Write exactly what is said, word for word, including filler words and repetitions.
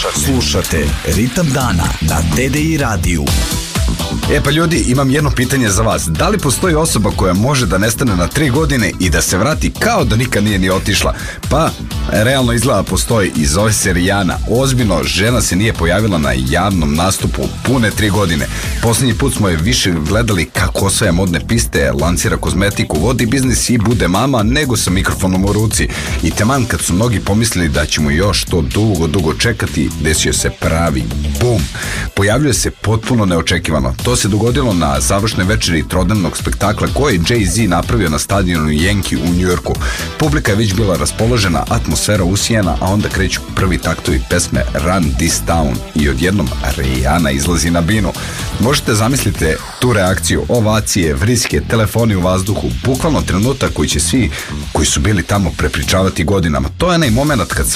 Slušate. Slušate Ritam dana na T D I radiju. E pa ljudi, imam jedno pitanje za vas. Da li postoji osoba koja može da nestane na tri godine i da se vrati kao da nikad nije ni otišla? Pa, realno izgleda postoji i zove se Rijana. Ozbiljno, žena se nije pojavila na javnom nastupu pune tri godine. Posljednji put smo je više gledali kako osvaja modne piste, lancira kozmetiku, vodi biznis i bude mama, nego sa mikrofonom u ruci. I taman kad su mnogi pomislili da ćemo još to dugo, dugo čekati, desio se pravi bum. Pojavljuje se potpuno neočekivano. To se dogodilo na završnoj večeri trodnevnog spektakla koji je Jay-Z napravio na stadionu Yankee u Njujorku. Publika je već bila raspoložena, atmosfera usijena, a onda kreću prvi taktovi pesme Run This Town i odjednom Rihanna izlazi na binu. Možete zamislite tu reakciju, ovacije, vriske, telefoni u vazduhu, bukvalno trenutak koji će svi koji su bili tamo prepričavati godinama. To je onaj moment kad